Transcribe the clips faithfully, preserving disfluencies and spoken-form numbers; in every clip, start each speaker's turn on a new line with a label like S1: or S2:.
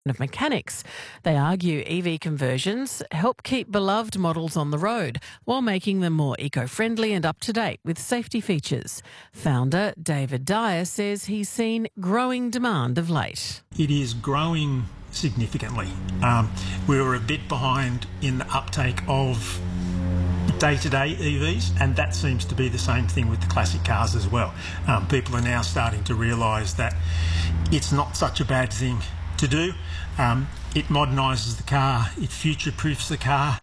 S1: of Mechanics. They argue E V conversions help keep beloved models on the road while making them more eco-friendly and up-to-date with safety features. Founder David Dyer says he's seen growing demand of late.
S2: It is growing significantly. Um, we were a bit behind in the uptake of day-to-day E Vs, and that seems to be the same thing with the classic cars as well. Um, people are now starting to realise that it's not such a bad thing to do. Um, it modernises the car, it future-proofs the car.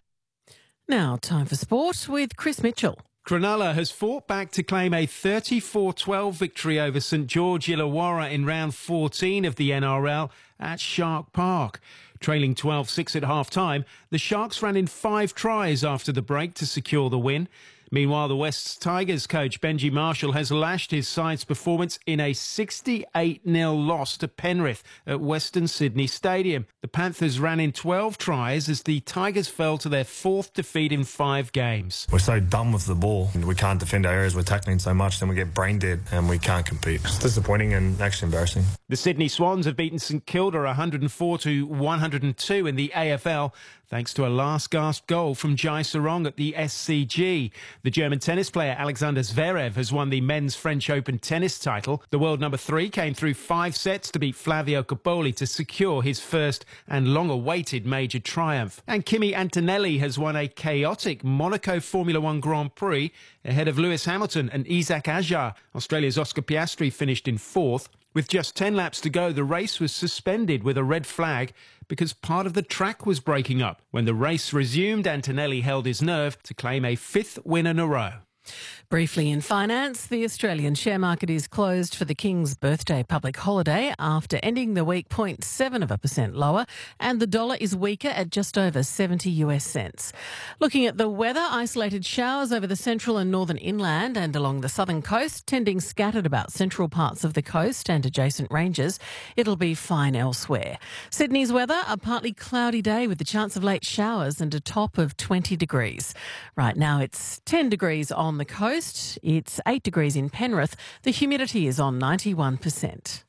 S1: Now, time for sport with Chris Mitchell.
S3: Cronulla has fought back to claim a thirty-four twelve victory over St George Illawarra in round fourteen of the N R L at Shark Park. Trailing twelve six at half-time, the Sharks ran in five tries after the break to secure the win. Meanwhile, the Wests Tigers coach Benji Marshall has lashed his side's performance in a sixty-eight nil loss to Penrith at Western Sydney Stadium. The Panthers ran in twelve tries as the Tigers fell to their fourth defeat in five games.
S4: We're so done with the ball. We can't defend our areas. We're tackling so much, then we get brain dead and we can't compete. It's disappointing and actually embarrassing.
S3: The Sydney Swans have beaten St Kilda one hundred four to one hundred two in the A F L, thanks to a last-gasp goal from Jai Sarong at the S C G. The German tennis player Alexander Zverev has won the men's French Open tennis title. The world number three came through five sets to beat Flavio Cobolli to secure his first and long-awaited major triumph. And Kimi Antonelli has won a chaotic Monaco Formula One Grand Prix ahead of Lewis Hamilton and Isaac Ajar. Australia's Oscar Piastri finished in fourth. With just ten laps to go, the race was suspended with a red flag because part of the track was breaking up. When the race resumed, Antonelli held his nerve to claim a fifth win in a row.
S1: Briefly in finance, the Australian share market is closed for the King's birthday public holiday after ending the week zero point seven of a percent lower, and the dollar is weaker at just over seventy US cents. Looking at the weather, isolated showers over the central and northern inland and along the southern coast, tending scattered about central parts of the coast and adjacent ranges. It'll be fine elsewhere. Sydney's weather, a partly cloudy day with the chance of late showers and a top of twenty degrees. Right now it's ten degrees on the coast. It's eight degrees in Penrith. The humidity is on ninety-one percent.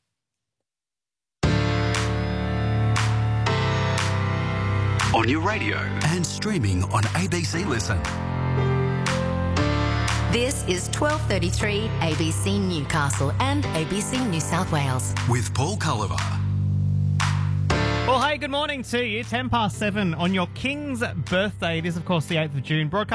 S5: On your radio and streaming on A B C Listen.
S6: This is twelve thirty-three A B C Newcastle and A B C New South Wales.
S5: With Paul Culliver.
S7: Well, hey, good morning to you. ten past seven on your King's birthday. It is, of course, the eighth of June. Broadcast